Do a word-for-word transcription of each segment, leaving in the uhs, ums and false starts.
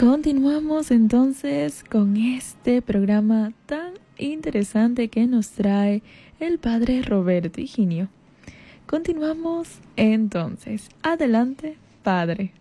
Continuamos entonces con este programa tan interesante que nos trae el padre Roberto Higinio. Continuamos entonces. Adelante, padre.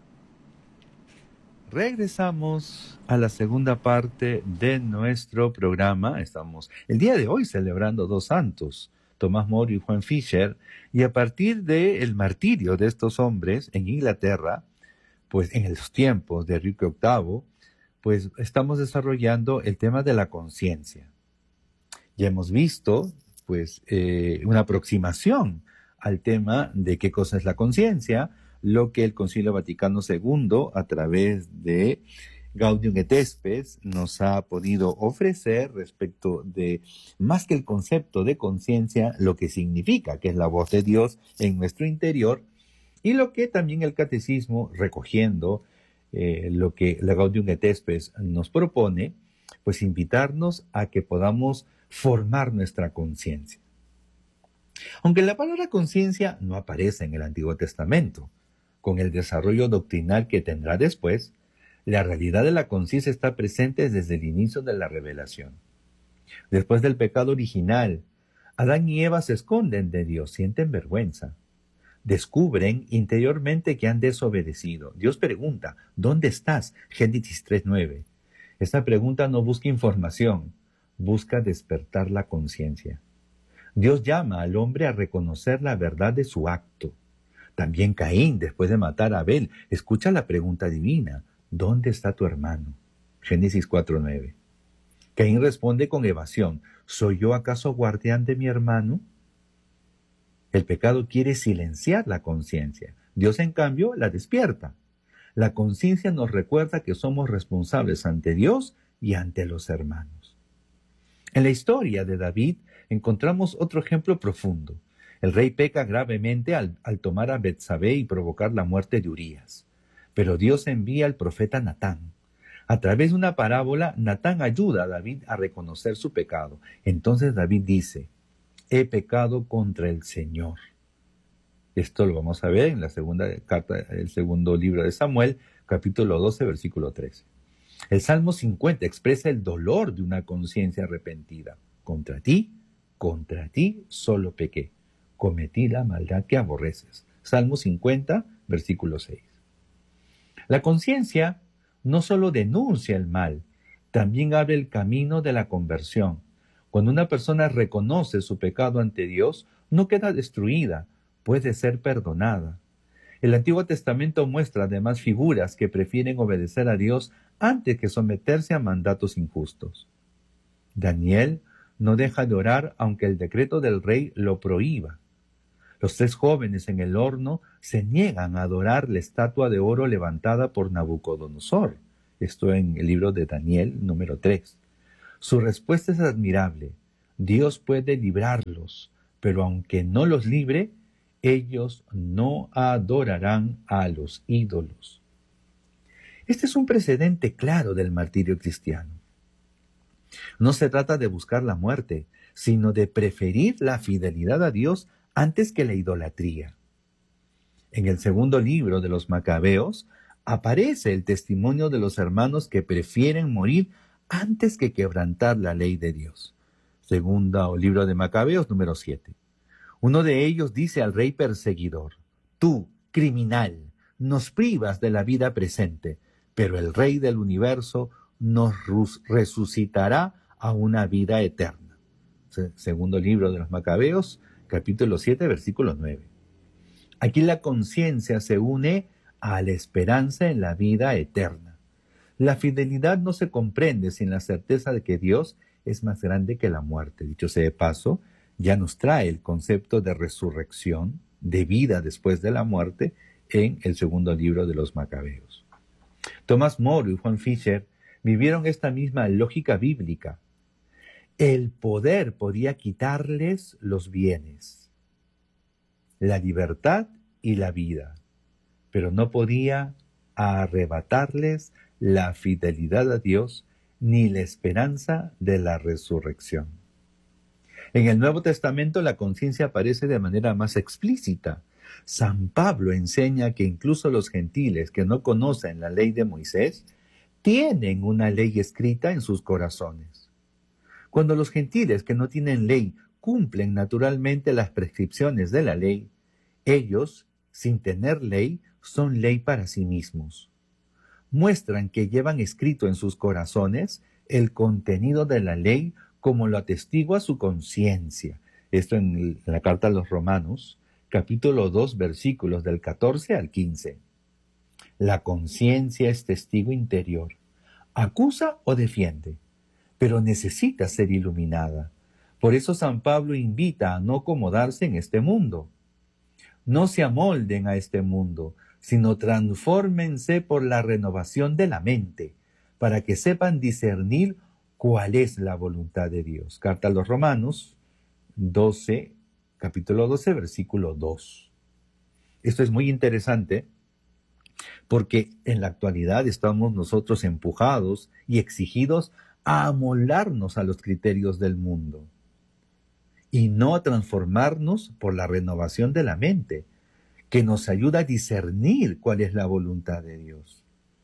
Regresamos a la segunda parte de nuestro programa. Estamos el día de hoy celebrando dos santos, Tomás Moro y Juan Fisher, y a partir del martirio de estos hombres en Inglaterra, pues en los tiempos de Enrique octavo, pues estamos desarrollando el tema de la conciencia. Ya hemos visto, pues, eh, una aproximación al tema de qué cosa es la conciencia, lo que el Concilio Vaticano segundo, a través de Gaudium et Spes, nos ha podido ofrecer respecto de, más que el concepto de conciencia, lo que significa, que es la voz de Dios en nuestro interior, y lo que también el catecismo, recogiendo eh, lo que la Gaudium et Spes nos propone, pues invitarnos a que podamos formar nuestra conciencia. Aunque la palabra conciencia no aparece en el Antiguo Testamento, con el desarrollo doctrinal que tendrá después, la realidad de la conciencia está presente desde el inicio de la revelación. Después del pecado original, Adán y Eva se esconden de Dios, sienten vergüenza. Descubren interiormente que han desobedecido. Dios pregunta, ¿dónde estás? Génesis tres nueve. Esta pregunta no busca información, busca despertar la conciencia. Dios llama al hombre a reconocer la verdad de su acto. También Caín, después de matar a Abel, escucha la pregunta divina, ¿dónde está tu hermano? Génesis cuatro nueve. Caín responde con evasión, ¿soy yo acaso guardián de mi hermano? El pecado quiere silenciar la conciencia. Dios, en cambio, la despierta. La conciencia nos recuerda que somos responsables ante Dios y ante los hermanos. En la historia de David encontramos otro ejemplo profundo. El rey peca gravemente al, al tomar a Betsabé y provocar la muerte de Urías. Pero Dios envía al profeta Natán. A través de una parábola, Natán ayuda a David a reconocer su pecado. Entonces David dice, he pecado contra el Señor. Esto lo vamos a ver en la segunda carta, el segundo libro de Samuel, capítulo doce, versículo trece. El Salmo cincuenta expresa el dolor de una conciencia arrepentida. Contra ti, contra ti solo pequé. Cometí la maldad que aborreces. Salmo cincuenta, versículo seis. La conciencia no solo denuncia el mal, también abre el camino de la conversión. Cuando una persona reconoce su pecado ante Dios, no queda destruida, puede ser perdonada. El Antiguo Testamento muestra además figuras que prefieren obedecer a Dios antes que someterse a mandatos injustos. Daniel no deja de orar aunque el decreto del rey lo prohíba. Los tres jóvenes en el horno se niegan a adorar la estatua de oro levantada por Nabucodonosor. Esto en el libro de Daniel, número tres. Su respuesta es admirable. Dios puede librarlos, pero aunque no los libre, ellos no adorarán a los ídolos. Este es un precedente claro del martirio cristiano. No se trata de buscar la muerte, sino de preferir la fidelidad a Dios antes que la idolatría. En el segundo libro de los Macabeos aparece el testimonio de los hermanos que prefieren morir antes que quebrantar la ley de Dios. Segundo libro de Macabeos, número siete. Uno de ellos dice al rey perseguidor, tú, criminal, nos privas de la vida presente, pero el Rey del universo nos resucitará a una vida eterna. Segundo libro de los Macabeos, capítulo siete, versículo nueve. Aquí la conciencia se une a la esperanza en la vida eterna. La fidelidad no se comprende sin la certeza de que Dios es más grande que la muerte. Dicho sea de paso, ya nos trae el concepto de resurrección, de vida después de la muerte, en el segundo libro de los Macabeos. Tomás Moro y Juan Fisher vivieron esta misma lógica bíblica. El poder podía quitarles los bienes, la libertad y la vida, pero no podía arrebatarles la fidelidad a Dios ni la esperanza de la resurrección. En el Nuevo Testamento la conciencia aparece de manera más explícita. San Pablo enseña que incluso los gentiles que no conocen la ley de Moisés tienen una ley escrita en sus corazones. Cuando los gentiles que no tienen ley cumplen naturalmente las prescripciones de la ley, ellos, sin tener ley, son ley para sí mismos. Muestran que llevan escrito en sus corazones el contenido de la ley como lo atestigua su conciencia. Esto en la carta a los Romanos, capítulo dos, versículos del catorce al quince. La conciencia es testigo interior. Acusa o defiende, pero necesita ser iluminada. Por eso San Pablo invita a no acomodarse en este mundo. No se amolden a este mundo, sino transfórmense por la renovación de la mente, para que sepan discernir cuál es la voluntad de Dios. Carta a los Romanos, doce, capítulo doce, versículo dos. Esto es muy interesante porque en la actualidad estamos nosotros empujados y exigidos a amoldarnos a los criterios del mundo y no a transformarnos por la renovación de la mente, que nos ayuda a discernir cuál es la voluntad de Dios.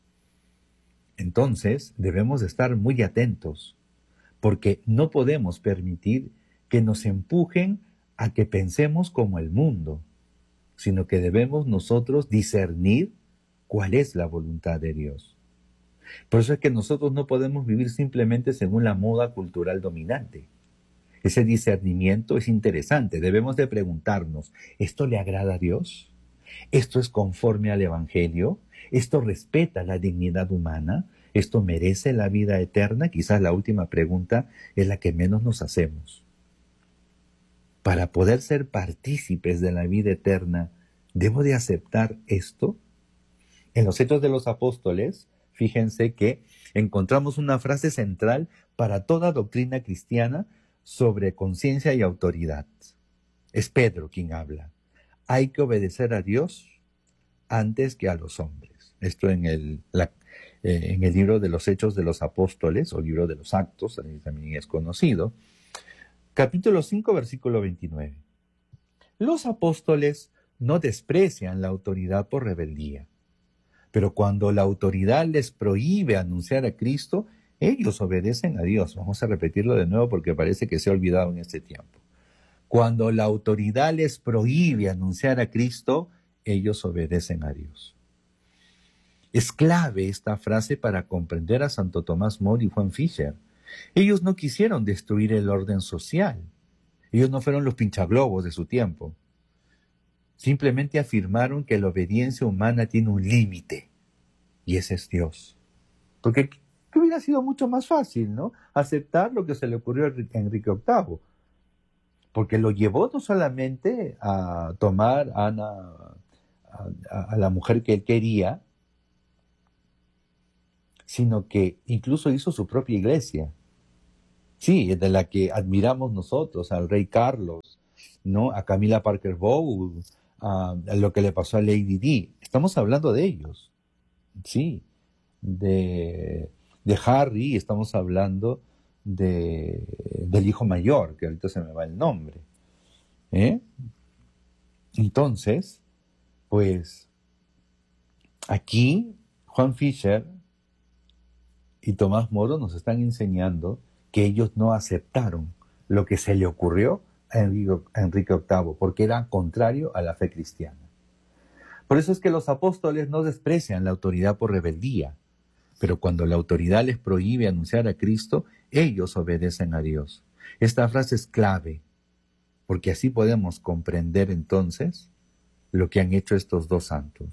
Entonces, debemos estar muy atentos, porque no podemos permitir que nos empujen a que pensemos como el mundo, sino que debemos nosotros discernir cuál es la voluntad de Dios. Por eso es que nosotros no podemos vivir simplemente según la moda cultural dominante. Ese discernimiento es interesante. Debemos de preguntarnos, ¿esto le agrada a Dios? ¿Esto es conforme al Evangelio? ¿Esto respeta la dignidad humana? ¿Esto merece la vida eterna? Quizás la última pregunta es la que menos nos hacemos. Para poder ser partícipes de la vida eterna, ¿debo de aceptar esto? En los Hechos de los Apóstoles, fíjense que encontramos una frase central para toda doctrina cristiana sobre conciencia y autoridad. Es Pedro quien habla. Hay que obedecer a Dios antes que a los hombres. Esto en el, la, eh, en el libro de los Hechos de los Apóstoles, o libro de los Actos, también es conocido, capítulo cinco, versículo veintinueve. Los apóstoles no desprecian la autoridad por rebeldía, pero cuando la autoridad les prohíbe anunciar a Cristo, ellos obedecen a Dios. Vamos a repetirlo de nuevo porque parece que se ha olvidado en este tiempo. Cuando la autoridad les prohíbe anunciar a Cristo, ellos obedecen a Dios. Es clave esta frase para comprender a Santo Tomás Moro y Juan Fisher. Ellos no quisieron destruir el orden social. Ellos no fueron los pinchaglobos de su tiempo. Simplemente afirmaron que la obediencia humana tiene un límite, y ese es Dios. Porque hubiera sido mucho más fácil, ¿no? Aceptar lo que se le ocurrió a Enrique octavo. Porque lo llevó no solamente a tomar a, Ana, a, a, a la mujer que él quería, sino que incluso hizo su propia iglesia. Sí, de la que admiramos nosotros, al rey Carlos, ¿no? A Camila Parker Bowles, a, a lo que le pasó a Lady Di. Estamos hablando de ellos, sí, de, de Harry, estamos hablando de, del hijo mayor, que ahorita se me va el nombre. ¿Eh? Entonces, pues, aquí Juan Fisher y Tomás Moro nos están enseñando que ellos no aceptaron lo que se le ocurrió a Enrique octavo, porque era contrario a la fe cristiana. Por eso es que los apóstoles no desprecian la autoridad por rebeldía, pero cuando la autoridad les prohíbe anunciar a Cristo, ellos obedecen a Dios. Esta frase es clave, porque así podemos comprender entonces lo que han hecho estos dos santos.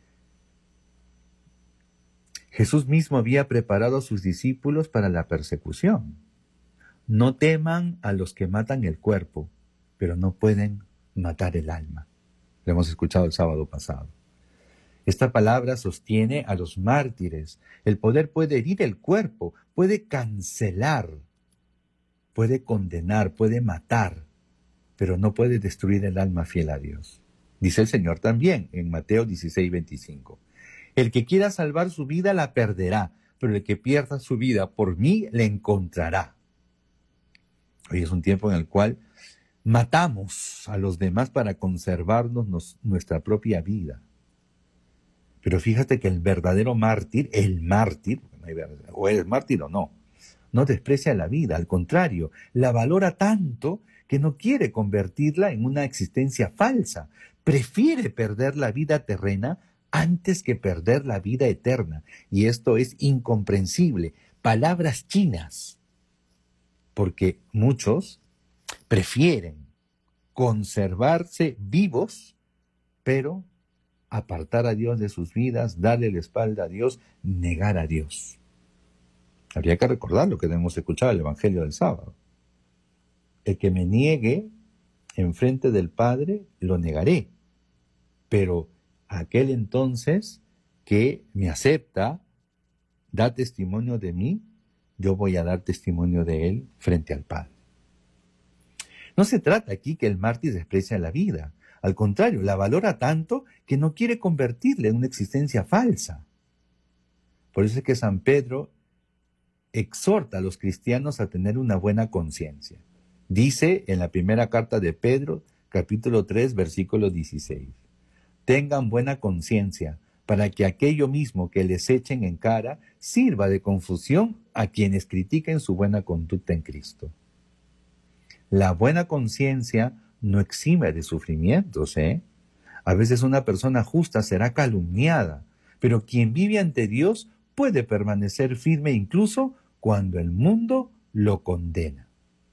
Jesús mismo había preparado a sus discípulos para la persecución. No teman a los que matan el cuerpo, pero no pueden matar el alma. Lo hemos escuchado el sábado pasado. Esta palabra sostiene a los mártires. El poder puede herir el cuerpo, puede cancelar, puede condenar, puede matar, pero no puede destruir el alma fiel a Dios. Dice el Señor también en Mateo dieciséis, veinticinco. El que quiera salvar su vida la perderá, pero el que pierda su vida por mí la encontrará. Hoy es un tiempo en el cual matamos a los demás para conservarnos nos, nuestra propia vida. Pero fíjate que el verdadero mártir, el mártir, o eres mártir o no. No desprecia la vida, al contrario, la valora tanto que no quiere convertirla en una existencia falsa. Prefiere perder la vida terrena antes que perder la vida eterna. Y esto es incomprensible. Palabras chinas. Porque muchos prefieren conservarse vivos, pero apartar a Dios de sus vidas, darle la espalda a Dios, negar a Dios. Habría que recordar lo que hemos escuchado en el Evangelio del sábado. El que me niegue enfrente del Padre, lo negaré. Pero aquel entonces que me acepta, da testimonio de mí, yo voy a dar testimonio de él frente al Padre. No se trata aquí que el mártir desprecia la vida. Al contrario, la valora tanto que no quiere convertirla en una existencia falsa. Por eso es que San Pedro exhorta a los cristianos a tener una buena conciencia. Dice en la primera carta de Pedro, capítulo tres, versículo dieciséis. Tengan buena conciencia, para que aquello mismo que les echen en cara sirva de confusión a quienes critiquen su buena conducta en Cristo. La buena conciencia no exime de sufrimientos, ¿eh? A veces una persona justa será calumniada, pero quien vive ante Dios puede permanecer firme incluso cuando el mundo lo condena.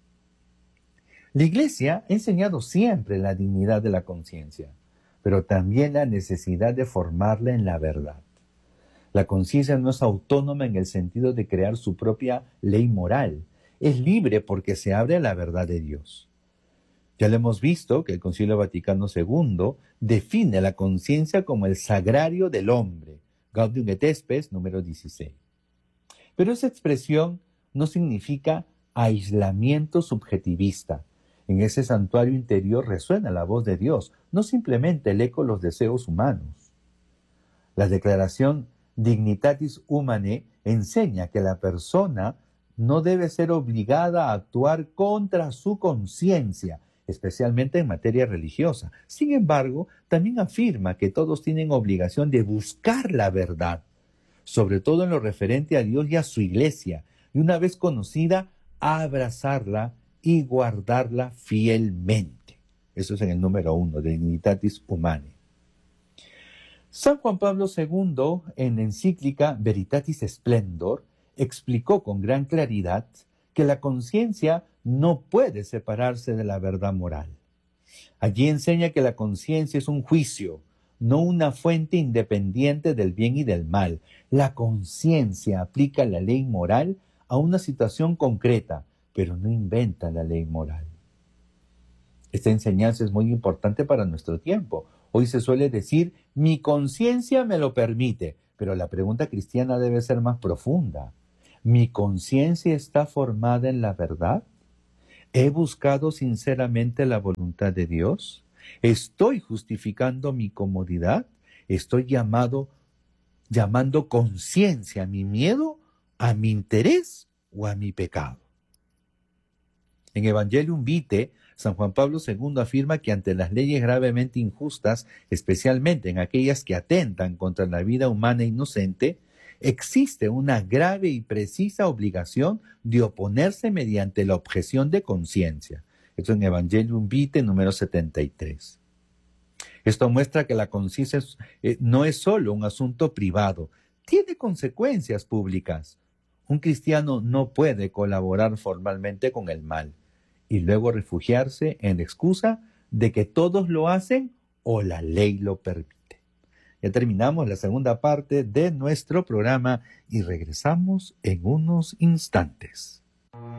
La Iglesia ha enseñado siempre la dignidad de la conciencia, pero también la necesidad de formarla en la verdad. La conciencia no es autónoma en el sentido de crear su propia ley moral. Es libre porque se abre a la verdad de Dios. Ya lo hemos visto que el Concilio Vaticano segundo define la conciencia como el sagrario del hombre, Gaudium et Spes, número dieciséis. Pero esa expresión no significa aislamiento subjetivista. En ese santuario interior resuena la voz de Dios, no simplemente el eco de los deseos humanos. La declaración Dignitatis Humanae enseña que la persona no debe ser obligada a actuar contra su conciencia, especialmente en materia religiosa. Sin embargo, también afirma que todos tienen obligación de buscar la verdad, sobre todo en lo referente a Dios y a su Iglesia, y una vez conocida, abrazarla y guardarla fielmente. Eso es en el número uno, de Dignitatis Humanae. San Juan Pablo segundo, en la encíclica Veritatis Splendor, explicó con gran claridad que la conciencia no puede separarse de la verdad moral. Allí enseña que la conciencia es un juicio, no una fuente independiente del bien y del mal. La conciencia aplica la ley moral a una situación concreta, pero no inventa la ley moral. Esta enseñanza es muy importante para nuestro tiempo. Hoy se suele decir, mi conciencia me lo permite, pero la pregunta cristiana debe ser más profunda. ¿Mi conciencia está formada en la verdad? ¿He buscado sinceramente la voluntad de Dios? ¿Estoy justificando mi comodidad? ¿Estoy llamado, llamando conciencia a mi miedo, a mi interés o a mi pecado? En Evangelium Vitae, San Juan Pablo segundo afirma que ante las leyes gravemente injustas, especialmente en aquellas que atentan contra la vida humana inocente, existe una grave y precisa obligación de oponerse mediante la objeción de conciencia. Esto en Evangelium Vitae número setenta y tres. Esto muestra que la conciencia es, eh, no es solo un asunto privado, tiene consecuencias públicas. Un cristiano no puede colaborar formalmente con el mal y luego refugiarse en la excusa de que todos lo hacen o la ley lo permite. Ya terminamos la segunda parte de nuestro programa y regresamos en unos instantes.